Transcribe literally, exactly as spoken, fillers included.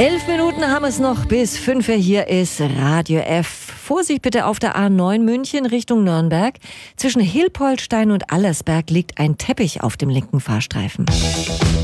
Elf Minuten haben es noch bis fünf Uhr. Hier ist Radio F. Vorsicht bitte auf der A neun München Richtung Nürnberg. Zwischen Hilpoltstein und Allersberg liegt ein Teppich auf dem linken Fahrstreifen.